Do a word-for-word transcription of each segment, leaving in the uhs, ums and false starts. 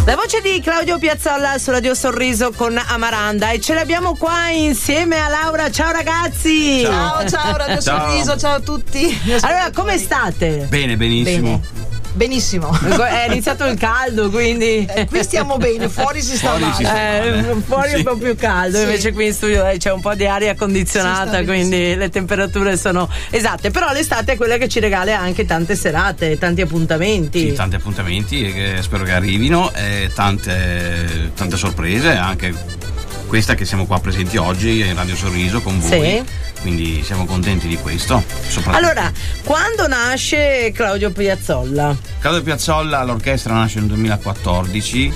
La voce di Claudio Piazzolla su Radio Sorriso con Amaranda, e ce l'abbiamo qua insieme a Laura. Ciao ragazzi. Ciao, ciao Radio ciao. Sorriso, ciao a tutti. Allora, come state? Bene, benissimo. Bene. Benissimo. È iniziato il caldo, quindi eh, qui stiamo bene, fuori si sta fuori male. Si sta eh, male. Fuori sì. è un po' più caldo, sì. Invece qui in studio c'è un po' di aria condizionata, quindi le temperature sono esatte. Però l'estate è quella che ci regala anche tante serate, tanti appuntamenti. Sì, tanti appuntamenti e che spero che arrivino, e tante, tante sorprese, anche questa che siamo qua presenti oggi in Radio Sorriso con voi. Sì. Quindi siamo contenti di questo. Allora, quando nasce Claudio Piazzolla? Claudio Piazzolla, l'orchestra nasce nel duemilaquattordici,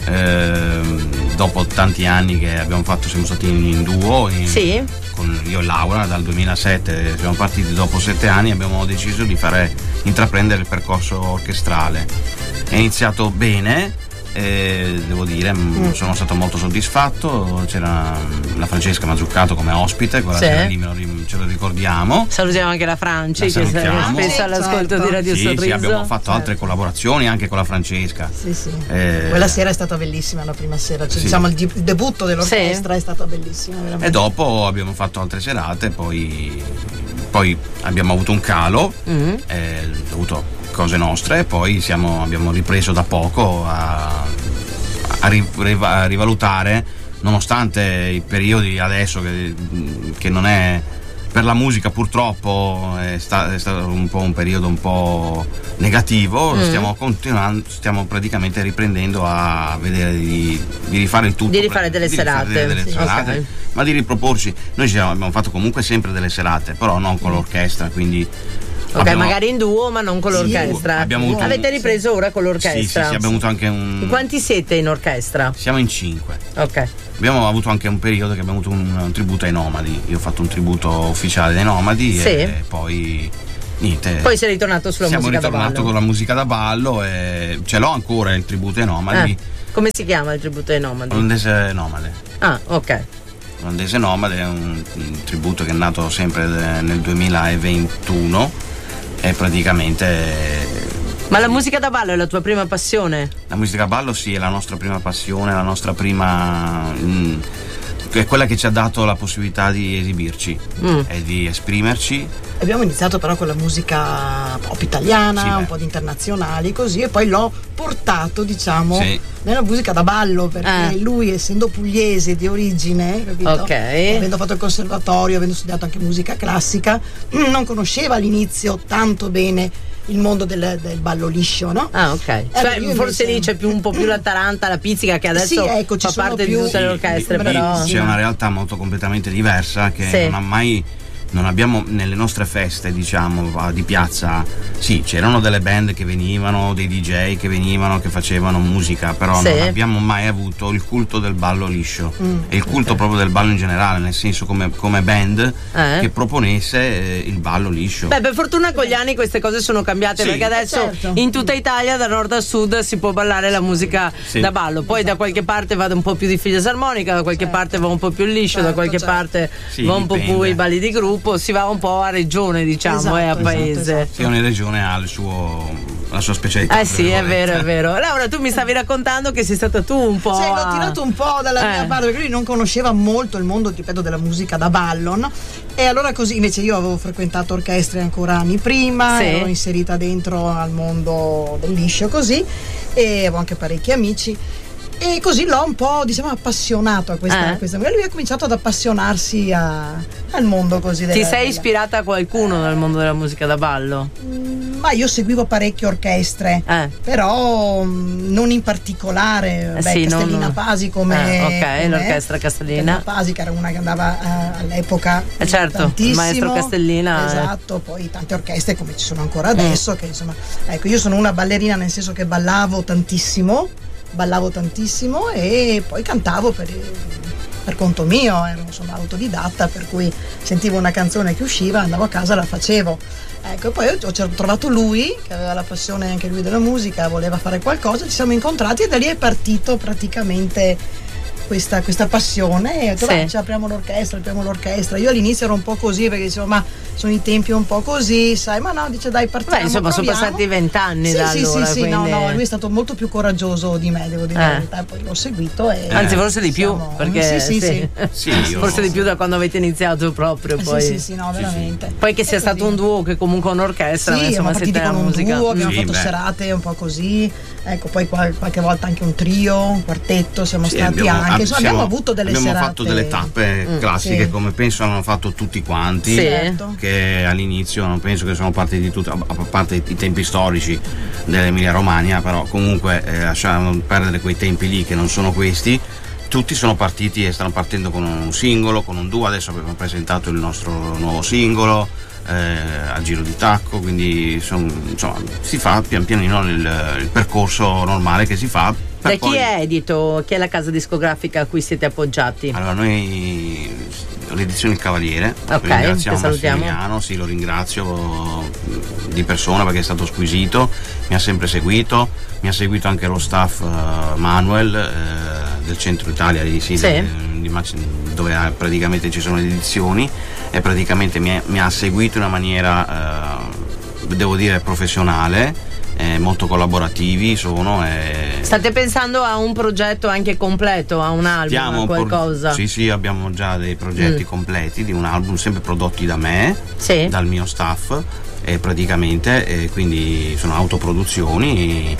ehm, dopo tanti anni che abbiamo fatto, siamo stati in, in duo, in, sì. con io e Laura, dal duemilasette, siamo partiti dopo sette anni, abbiamo deciso di fare, intraprendere il percorso orchestrale. È iniziato bene. Eh, devo dire, mm. sono stato molto soddisfatto. C'era la Francesca Mazzuccato come ospite, quella sì. sera lì me lo, ce lo ricordiamo. Salutiamo anche la Franci, la che è spesso all'ascolto certo. di Radio sì, Sorriso. Sì, abbiamo fatto certo. altre collaborazioni anche con la Francesca. Sì, sì. Eh, Quella sera è stata bellissima, la prima sera, cioè, sì. diciamo il, il debutto dell'orchestra sì. è stato bellissimo. Veramente. E dopo abbiamo fatto altre serate, poi, poi abbiamo avuto un calo, mm. eh, dovuto cose nostre, e poi siamo, abbiamo ripreso da poco a. A, riva, a rivalutare, nonostante i periodi adesso che, che non è per la musica, purtroppo è, sta, è stato un po' un periodo un po' negativo. mm. stiamo continuando, stiamo praticamente riprendendo a vedere di, di rifare il tutto, di rifare delle di serate, rifare delle sì. serate Okay. ma di riproporci. Noi ci abbiamo fatto comunque sempre delle serate, però non con l'orchestra, quindi ok, abbiamo, magari in duo ma non con sì, l'orchestra. Abbiamo avuto Avete un, ripreso ora con l'orchestra? Sì, sì, sì, abbiamo avuto anche un. In quanti siete in orchestra? Siamo in cinque. Ok. Abbiamo avuto anche un periodo che abbiamo avuto un, un tributo ai Nomadi. Io ho fatto un tributo ufficiale dei Nomadi, sì. e poi niente. Poi sei ritornato sulla siamo musica da ballo. Siamo ritornato con la musica da ballo e ce l'ho ancora il tributo ai Nomadi. Eh, come si chiama il tributo ai Nomadi? Olandese Nomade. Ah, ok. Olandese Nomade è un, un tributo che è nato sempre nel duemilaventuno. E praticamente. Ma la musica da ballo è la tua prima passione? La musica da ballo sì, è la nostra prima passione, la nostra prima. Mh, è quella che ci ha dato la possibilità di esibirci mm. e di esprimerci. Abbiamo iniziato però con la musica pop italiana, sì, un po' di internazionali, così, e poi l'ho portato, diciamo, sì. nella musica da ballo, perché eh. lui, essendo pugliese di origine, capito? Okay. Avendo fatto il conservatorio, avendo studiato anche musica classica, non conosceva all'inizio tanto bene il mondo del, del ballo liscio, no? Ah, ok. Eh, cioè, forse invece... lì c'è più un po' più la taranta, la pizzica, che adesso sì, ecco, fa parte più... di tutte le orchestre, sì, però c'è una realtà molto completamente diversa che sì. non ha mai. Non abbiamo nelle nostre feste, diciamo, di piazza, sì, c'erano delle band che venivano, dei D J che venivano, che facevano musica, però sì. non abbiamo mai avuto il culto del ballo liscio mm, e il culto okay. proprio del ballo in generale, nel senso come, come band eh. che proponesse eh, il ballo liscio. Beh, per fortuna con gli anni queste cose sono cambiate, sì. perché adesso certo. in tutta Italia, da nord a sud, si può ballare la musica sì. da ballo. Poi esatto. da qualche parte va un po' più di fisarmonica, da qualche certo. parte va un po' più liscio, certo, da qualche certo. parte sì, va un dipende. po' più i balli di gruppo. Si va un po' a regione, diciamo, esatto, e a paese. Esatto, esatto. Sì, ogni regione ha il suo, la sua specialità. Eh sì, è vero, è vero. Laura, tu mi stavi raccontando che sei stata tu un po'. Sì, l'ho tirato un po' dalla eh. mia parte, perché lui non conosceva molto il mondo, ripeto, della musica da ballo, no? E allora così, invece io avevo frequentato orchestre ancora anni prima, sì. ero inserita dentro al mondo del liscio così, e avevo anche parecchi amici. E così l'ho un po', diciamo, appassionato a questa, eh. a questa. Lui ha cominciato ad appassionarsi a, al mondo così. Ti della, sei della... ispirata a qualcuno nel mondo della musica da ballo? Mm, ma io seguivo parecchie orchestre, eh. però mm, non in particolare. Eh beh, sì, Castellina non... Pasi come. Eh, ok, come l'orchestra Castellina. Pasi, che era una che andava uh, all'epoca. Eh certo, tantissimo. il maestro Castellina. Esatto, eh. Poi tante orchestre come ci sono ancora adesso. Mm. Che insomma, ecco, io sono una ballerina nel senso che ballavo tantissimo. Ballavo tantissimo e poi cantavo per, per conto mio, ero insomma autodidatta, per cui sentivo una canzone che usciva, andavo a casa, la facevo. Ecco, poi ho, ho trovato lui, che aveva la passione anche lui della musica, voleva fare qualcosa, ci siamo incontrati e da lì è partito praticamente questa, questa passione e ho detto, sì. ci apriamo l'orchestra, apriamo l'orchestra. Io all'inizio ero un po' così perché dicevo, ma sono i tempi un po' così, sai, ma no, dice dai partiamo. Beh, insomma, proviamo. sono passati vent'anni sì, da sì, allora. Sì, sì, quindi... no, no, lui è stato molto più coraggioso di me, devo dire eh. la verità, poi l'ho seguito e... Anzi, forse di più, siamo... perché sì, sì, sì. sì. sì io... forse di più da quando avete iniziato proprio. Poi. Sì, sì, sì, no, veramente. Poi che sia stato un duo che comunque un'orchestra, sì, insomma, siamo siete con la un musica. duo, abbiamo sì, fatto beh. serate un po' così, ecco, poi qual- qualche volta anche un trio, un quartetto, siamo sì, stati abbiamo, anche, insomma, siamo, abbiamo avuto delle abbiamo serate. fatto delle tappe mm, classiche sì. come penso hanno fatto tutti quanti, sì. Certo. che all'inizio non penso che sono partiti tutti, a parte i tempi storici dell'Emilia Romagna, però comunque eh, lasciamo perdere quei tempi lì che non sono questi. Tutti sono partiti e stanno partendo con un singolo, con un duo. Adesso abbiamo presentato il nostro nuovo singolo eh, al Giro di Tacco, quindi son, insomma si fa pian pianino il, il percorso normale che si fa. Da chi poi... è edito? Chi è la casa discografica a cui siete appoggiati? Allora noi l'edizione Il Cavaliere, ok, ringraziamo ti salutiamo. Massimiliano, sì, lo ringrazio di persona perché è stato squisito, mi ha sempre seguito, mi ha seguito anche lo staff uh, Manuel uh, del Centro Italia di, sì, sì. di, di, dove praticamente ci sono le edizioni e praticamente mi, è, mi ha seguito in una maniera uh, devo dire professionale. Eh, molto collaborativi sono. Eh... State pensando a un progetto anche completo, a un album, Stiamo a qualcosa? Pro- sì, sì, abbiamo già dei progetti mm. completi di un album, sempre prodotti da me, sì. dal mio staff, e praticamente eh, quindi sono autoproduzioni.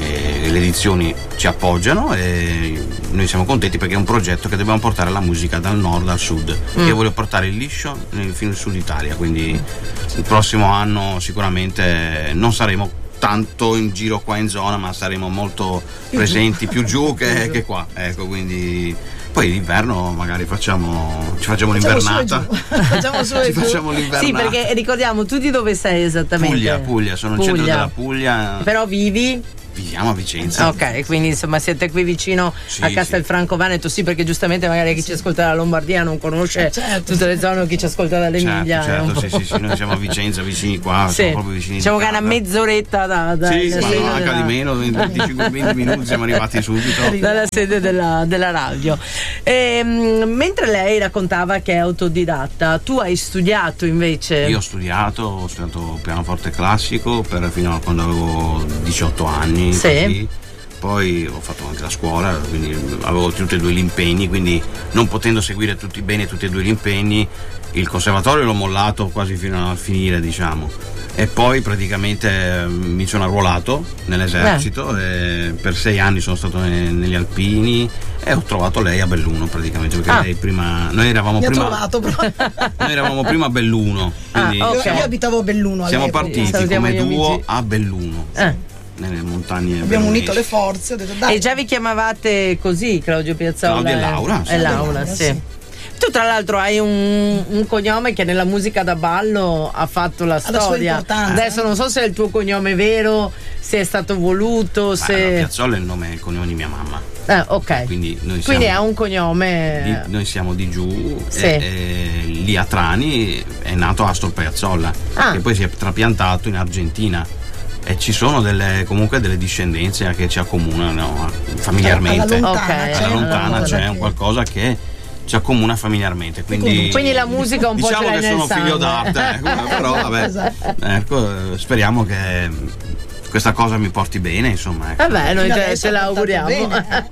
E le edizioni ci appoggiano e noi siamo contenti perché è un progetto che dobbiamo portare la musica dal nord al sud mm. e voglio portare il liscio fino al sud Italia, quindi il prossimo anno sicuramente non saremo tanto in giro qua in zona, ma saremo molto presenti più giù che, che qua, ecco, quindi poi d'inverno magari facciamo ci facciamo, facciamo l'invernata facciamo su e ci giù. facciamo l'invernata. Sì, perché ricordiamo, tu di dove sei esattamente? Puglia, Puglia, sono Puglia. nel centro della Puglia. Però vivi? Viviamo a Vicenza. Ok, quindi insomma siete qui vicino sì, a Castelfranco Veneto, sì, perché giustamente magari chi ci ascolta dalla Lombardia non conosce certo. tutte le zone, o chi ci ascolta dall'Emilia. Certo, certo, sì, sì, sì, noi siamo a Vicenza, vicini qua, sì. siamo proprio vicini. Diciamo che è una mezz'oretta da, da sì, ma no, anche della... di meno, venticinque venti minuti siamo arrivati subito. Dalla sede della, della radio. E, mentre lei raccontava che è autodidatta, tu hai studiato invece? Io ho studiato, ho studiato pianoforte classico per, fino a quando avevo diciotto anni. Sì. Così. Poi ho fatto anche la scuola, quindi avevo tutti e due gli impegni, quindi non potendo seguire tutti bene tutti e due gli impegni, il conservatorio l'ho mollato quasi fino a finire, diciamo. E poi praticamente mi sono arruolato nell'esercito e per sei anni sono stato ne, negli Alpini e ho trovato lei a Belluno praticamente, perché ah. lei prima noi eravamo mi prima ha trovato però. noi eravamo prima a Belluno, quindi ah, okay. siamo, io abitavo a Belluno siamo all'epoca. partiti Salutiamo come gli duo amici. a Belluno. Eh. Nelle montagne abbiamo unito bellunesi. le forze, ho detto, dai. E già vi chiamavate così, Claudio Piazzolla? Claudia e Laura, e sì. Laura, Laura, sì. sì. Tu tra l'altro hai un, un cognome che nella musica da ballo ha fatto la Ha la sua storia. importanza. Adesso non so se è il tuo cognome vero, se è stato voluto, Ma se... allora, Piazzolla è il nome, il cognome di mia mamma. Eh, ok. Quindi noi siamo, Quindi è un cognome... di, noi siamo di giù Sì. e, e lì a Trani è nato Astor Piazzolla, Ah. che poi si è trapiantato in Argentina. E ci sono delle, comunque delle discendenze che ci accomunano familiarmente. Alla lontana, Ok. c'è Alla una lontana cosa c'è che- un qualcosa che ci accomuna familiarmente. Quindi, Quindi la musica un po' diciamo ce l'hai che nel sono figlio sangue. d'arte, ecco, però vabbè, Esatto. ecco, speriamo che questa cosa mi porti bene, insomma. Ecco. Vabbè, noi Fino te, adesso te la ha portato auguriamo. bene.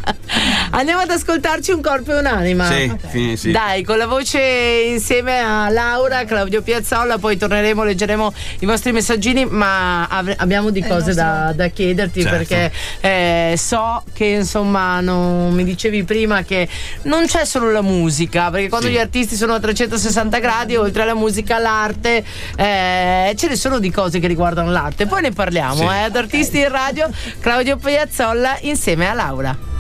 Andiamo ad ascoltarci Un corpo e un'anima. Sì, Ok. fi- sì. Dai, con la voce insieme a Laura, Claudio Piazzolla, poi torneremo, leggeremo i vostri messaggini, ma av- abbiamo di Eh, cose nostro- da, da chiederti, Certo. perché eh, so che insomma non, mi dicevi prima che non c'è solo la musica, perché quando Sì. gli artisti sono a trecentosessanta gradi, oltre alla musica, l'arte, eh, ce ne sono di cose che riguardano l'arte, poi ne parliamo. Sì. eh, ad Artisti in Radio, Claudio Piazzolla insieme a Laura.